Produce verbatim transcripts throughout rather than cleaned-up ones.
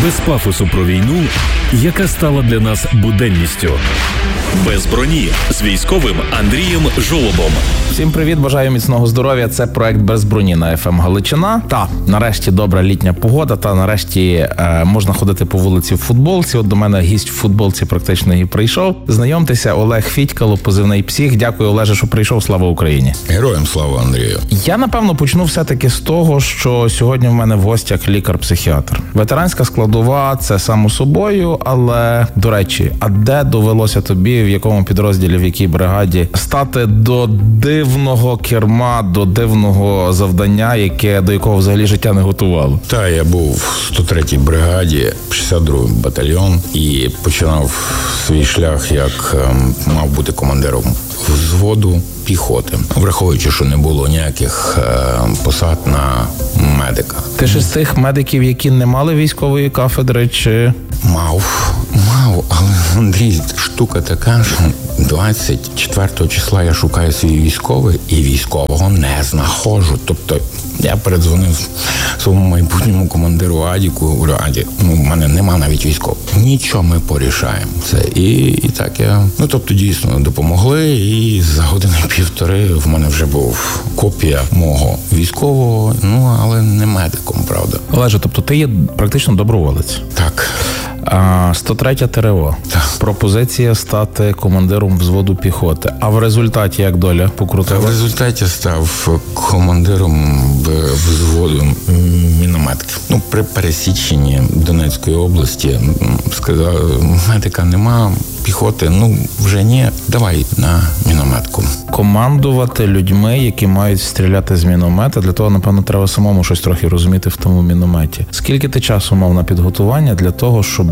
Без пафосу про війну, яка стала для нас буденністю. Без броні з військовим Андрієм Жолобом. Всім привіт, бажаю міцного здоров'я. Це проект Без броні на еф ем Галичина. Та нарешті добра літня погода. Та нарешті е, можна ходити по вулиці в футболці. От до мене гість в футболці практично і прийшов. Знайомтеся, Олег Фітькало, позивний Псих. Дякую, Олеже, що прийшов. Слава Україні. Героям слава, Андрію. Я напевно почну все-таки з того, що сьогодні в мене в гостях лікар-психіатр. Ветеранська складова – це само собою, але до речі, а де довелося тобі, в якому підрозділі, в якій бригаді стати до дивного керма, до дивного завдання, яке до якого взагалі життя не готувало? Та, я був в сто третій бригаді, шістдесят другий батальйон, і починав свій шлях, як ем, мав бути командиром взводу піхоти, враховуючи, що не було ніяких е, посад на медика. Ти ж з тих медиків, які не мали військової кафедри, чи... Мав, мав, але, Андрій, штука така, що двадцять четвертого числа я шукаю свій військовий і військового не знаходжу. Тобто я передзвонив своєму майбутньому командиру Адіку, говорю, Аді, ну, в мене нема навіть військового. Нічого, ми порішаємо це. І, і так я, ну, тобто, дійсно, допомогли, і за години-півтори в мене вже був копія мого військового, ну, але не медиком, правда. Олеже, тобто ти є практично доброволець? Так. А, сто третя ТРО. Так. Пропозиція стати командиром взводу піхоти. А в результаті як доля покрутила? В результаті став командиром взводу мінометки. Ну, при пересіченні Донецької області сказав, медика нема, піхоти, ну, вже ні, давай на мінометку. Командувати людьми, які мають стріляти з міномета, для того, напевно, треба самому щось трохи розуміти в тому мінометі. Скільки ти часу мав на підготування для того, щоб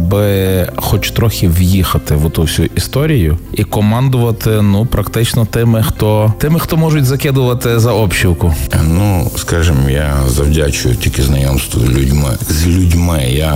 хоч трохи в'їхати в ту всю історію і командувати, ну, практично тими, хто тими, хто можуть закидувати за общівку? Ну, скажімо, я завдячую тільки знайомству з людьми. З людьми я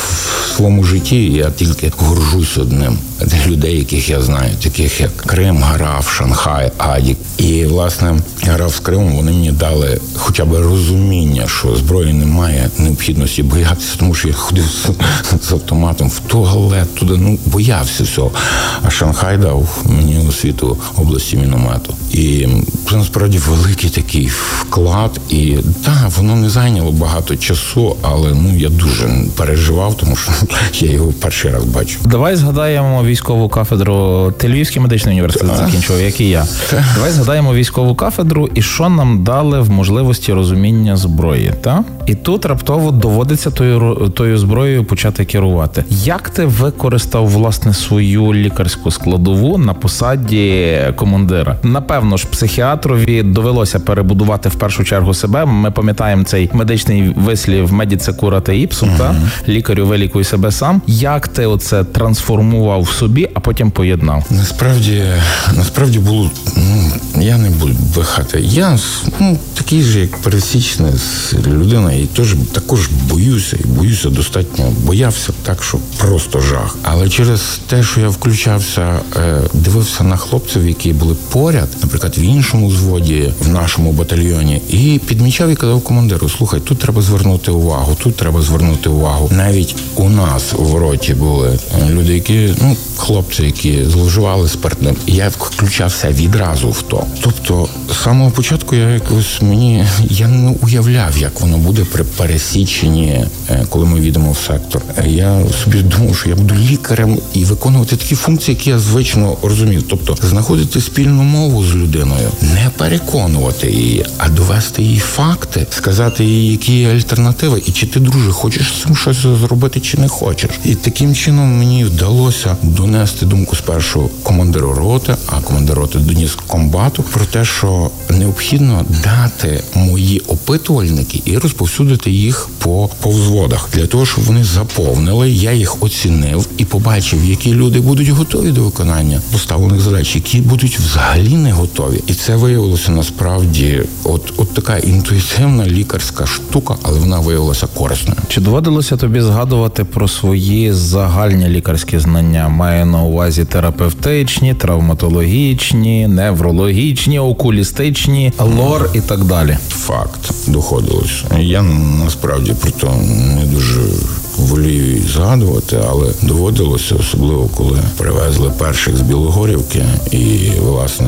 в своєму житті я тільки горжусь одним. Людей, яких я знаю, таких як Крим, Гарав, Шанхай, Адік. І, власне, Гарав з Кримом, вони мені дали хоча б розуміння, що зброї немає необхідності боятися, тому що я ходив з, з автоматом в туалет, туди, ну, боявся всього. А Шанхай дав мені освіту області міномету. І це, насправді, великий такий вклад. І, так, воно не зайняло багато часу, але, ну, я дуже переживав, тому що я його перший раз бачу. Давай згадаємо військову кафедру. Ти Львівський медичний університет так. закінчив, як і я. Так. Давай згадаємо військову кафедру і що нам дали в можливості розуміння зброї, та? І тут раптово доводиться тою, тою зброєю почати керувати. Як ти використав, власне, свою лікарську складову на посаді командира? Напевно ж, психіатрові довелося перебудувати в першу чергу себе. Ми пам'ятаємо цей медичний вислів «медіце курате іпсум», mm-hmm. та? Лікарю вилікуй себе сам. Як ти оце трансформував в собі, а потім поєднав? Насправді, насправді було, ну, я не буду брехати. Я, ну, такий же, як пересічна людина, і теж також боюся, і боюся достатньо, боявся так, що просто жах. Але через те, що я включався, дивився на хлопців, які були поряд, наприклад, в іншому зводі, в нашому батальйоні, і підмічав і казав командиру, слухай, тут треба звернути увагу, тут треба звернути увагу. Навіть у нас у роті були люди, які, ну, хлопці, які зловживали спиртним. Я включався відразу в то. Тобто, з самого початку я якось мені, я не уявляв, як воно буде при пересіченні, коли ми їдемо в сектор. Я собі думав, що я буду лікарем і виконувати такі функції, які я звично розумів. Тобто, знаходити спільну мову з людиною, не переконувати її, а довести їй факти, сказати їй, які є альтернативи, і чи ти, друже, хочеш з цим щось зробити, чи не хочеш. І таким чином мені вдалося донести думку спершу командиру роти, а командир роти доніс комбату про те, що необхідно дати мої опитувальники і розповсюдити їх по, по взводах. Для того, щоб вони заповнили, я їх оцінив і побачив, які люди будуть готові до виконання поставлених задач, які будуть взагалі не готові. І це виявилося насправді от, от така інтуїтивна лікарська штука, але вона виявилася корисною. Чи доводилося тобі згадувати про свої загальні лікарські знання? Має на увазі терапевтичні, травматологічні, неврологічні, окулістичні, лор і так далі? Факт. Доходилось. Я насправді про то не дуже волію і згадувати, але доводилося, особливо коли привезли перших з Білогорівки, і, власне,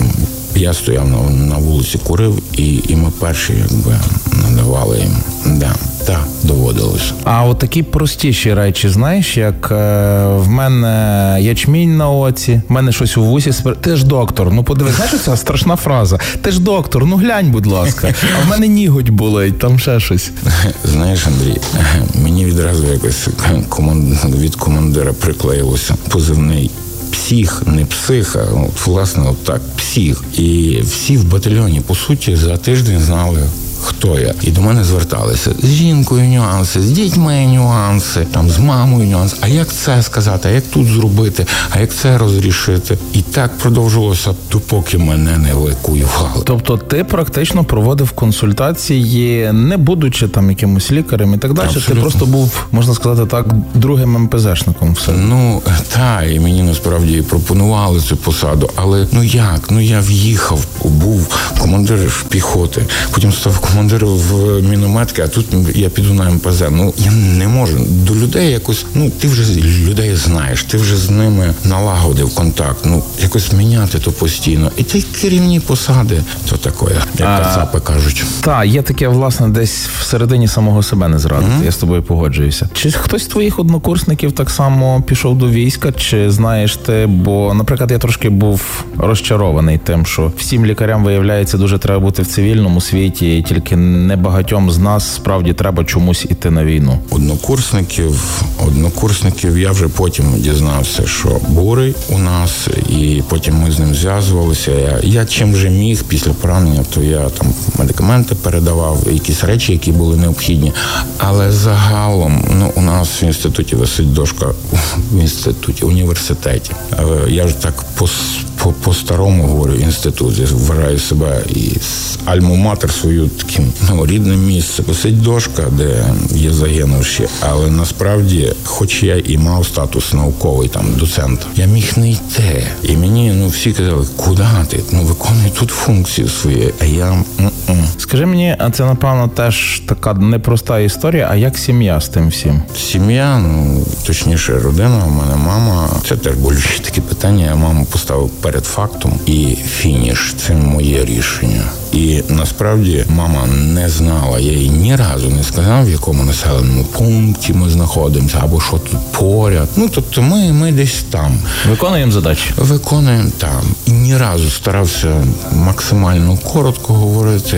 я стояв на, на вулиці, курив, і, і ми перші, якби, надавали їм. Да, так, доводилося. А от такі простіші речі, знаєш, як е, в мене ячмінь на оці, в мене щось у вусі, спер... ти ж доктор, ну подивись, знаєш, ця страшна фраза, ти ж доктор, ну глянь, будь ласка, а в мене ніготь болить, там ще щось. Знаєш, Андрій, мені відразу якось команд... від командира приклеїлося позивний псих, не псих, а от, власне, от так, псих. І всі в батальйоні, по суті, за тиждень знали, хто я. І до мене зверталися. З жінкою нюанси, з дітьми нюанси, там, з мамою нюанси. А як це сказати, а як тут зробити, а як це розрішити? І так продовжувалося, допоки мене не евакуювали. Тобто ти практично проводив консультації, не будучи там якимось лікарем і так далі. Абсолютно. Ти просто був, можна сказати так, другим ем пе зешником. Все. Ну, так, і мені насправді пропонували цю посаду. Але ну як? Ну я в'їхав, був командир піхоти, потім став командир в мінометки, а тут я піду на ем пе зет. Ну, я не можу. До людей якось, ну, ти вже людей знаєш, ти вже з ними налагодив контакт. Ну, якось міняти то постійно. І ті керівні посади, то таке, як кацапи кажуть. Так, є таке, власне, десь всередині самого себе не зрадити. Mm-hmm. Я з тобою погоджуюся. Чи хтось з твоїх однокурсників так само пішов до війська, чи знаєш ти? Бо, наприклад, я трошки був розчарований тим, що всім лікарям, виявляється, дуже треба бути в цивільному світі, і тільки небагатьом з нас справді треба чомусь іти на війну. Однокурсників, однокурсників я вже потім дізнався, що Бурий у нас, і потім ми з ним зв'язувалися. Я, я чим вже міг після поранення, то я там медикаменти передавав, якісь речі, які були необхідні. Але загалом, ну, у нас в інституті висить дошка, в інституті, університеті. Я ж так по, по, по-старому говорю, інститут. Я вважаю себе і альма-матер свою таким, ну, рідним місцем. Висить дошка, де є загинувші, але насправді, хоч я і мав статус науковий, там, доцент, я міг не йти. І мені, ну, всі казали, куди ти? Ну, виконуй тут функцію свою. А я... М-м. Скажи мені, а це, напевно, теж така непроста історія, а як сім'я з тим всім? Сім'я, ну, точніше, родина, у мене мама. Це теж болюче таке питання. Я маму поставив перед фактом, і фініш – це моє рішення. І насправді мама не знала, я їй ні разу не сказав, в якому населеному пункті ми знаходимося, або що тут поряд. Ну, тобто ми, ми десь там. Виконуємо задачі? Виконуємо там. І ні разу старався максимально коротко говорити,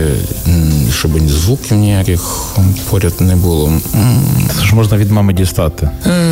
щоб звуків ніяких поряд не було. Це ж можна від мами дістати.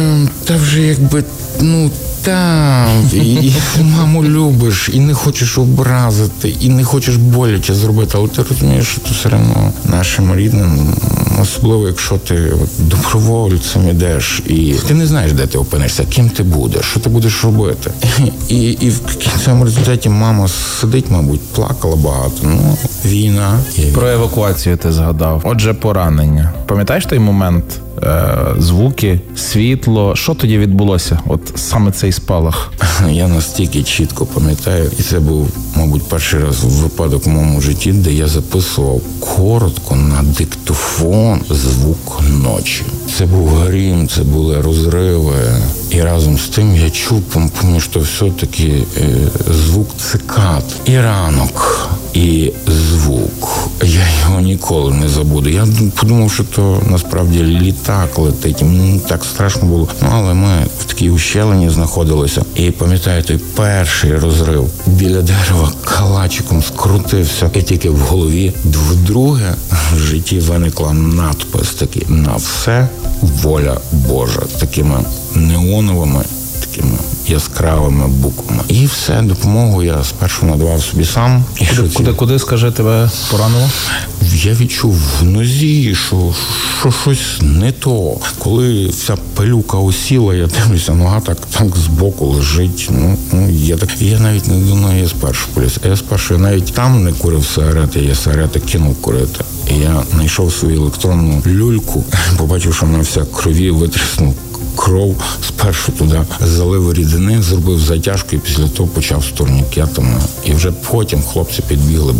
Та вже якби, ну, так, і маму любиш, і не хочеш образити, і не хочеш боляче зробити, але ти розумієш, що ти все одно нашим рідним, особливо якщо ти добровольцем ідеш, і ти не знаєш, де ти опинишся, ким ти будеш, що ти будеш робити. І, і в кінцевому результаті мама сидить, мабуть, плакала багато. Ну, війна. Про евакуацію ти згадав. Отже, поранення. Пам'ятаєш той момент? Е, звуки, світло. Що тоді відбулося? От саме цей спалах. Я настільки чітко пам'ятаю, і це був, мабуть, перший раз випадок в моєму житті, де я записував коротко на диктофон звук ночі. Це був грім, це були розриви. І разом з тим я чув, поміж то все-таки е, звук цикад. І ранок, і звук. Я його ніколи не забуду. Я подумав, що то насправді літак летить. Мені так страшно було. Ну, але ми в такій ущелині знаходилися. І пам'ятаю, той перший розрив біля дерева калачиком скрутився. І тільки в голові вдруге в житті виникла надпис такий: на все воля Божа. Такими неоновими, такими яскравими буквами. І все, допомогу я спершу надавав собі сам. І куди, куди, куди, скажи, тебе поранило? Я відчув в нозі, що, що щось не то. Коли вся пилюка осіла, я дивлюся, нога так, так збоку лежить. Ну, ну, я так. І я навіть не до ноги спершу поліз. Я спершу я навіть там не курив сигарети, я сигарети кинув курити. І я знайшов свою електронну люльку, побачив, що вона вся крові, витріснув кров, спершу туди залив рідини, зробив затяжку і після того почав з турнікетами. І вже потім хлопці підбігли, бо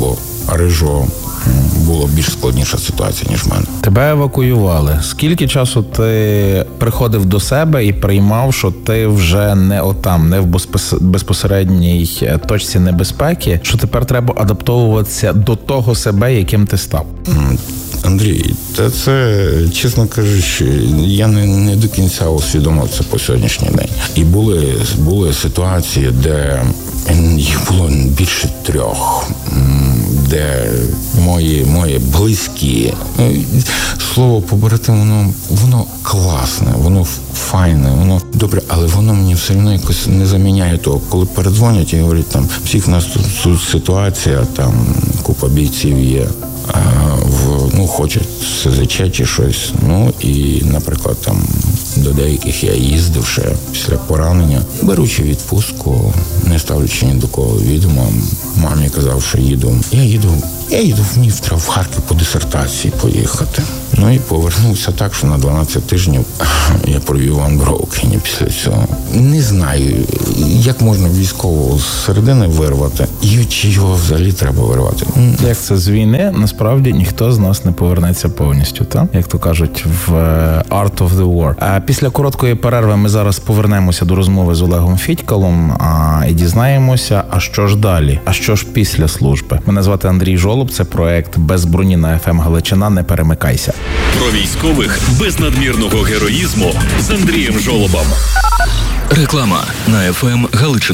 Рижо була більш складніша ситуація, ніж в мене. Тебе евакуювали. Скільки часу ти приходив до себе і приймав, що ти вже не отам, не в безпос- безпосередній точці небезпеки, що тепер треба адаптовуватися до того себе, яким ти став? Андрій, та це, чесно кажучи, я не, не до кінця усвідомив це по сьогоднішній день. І були, були ситуації, де їх було більше трьох, де мої, мої близькі, слово побратим, воно, воно класне, воно файне, воно добре, але воно мені все одно якось не заміняє того. Коли передзвонять і говорять, там, всіх в нас тут, тут ситуація, там купа бійців є, а, в, ну, хочуть СЗЧ чи щось. Ну, і, наприклад, там до деяких я їздив ще після поранення, беручи відпустку, не ставлячи ні до кого відомо. Мамі казав, що їду. Я їду, я їду в Мівтра, в Харків по дисертації поїхати. Ну і повернувся так, що на дванадцять тижнів я провів анброукені після цього. Не знаю, як можна військового з середини вирвати, і чи його взагалі треба вирвати. Як це з війни, насправді ніхто з нас не повернеться повністю, так? Як то кажуть, в Art of the War. А після короткої перерви ми зараз повернемося до розмови з Олегом Федькалом а, і дізнаємося, а що ж далі, а що ж після служби. Мене звати Андрій Жолоб, це проект «Без броні» на еф ем Галичина. Не перемикайся. Про військових без надмірного героїзму з Андрієм Жолобом. Реклама на еф ем Галичина.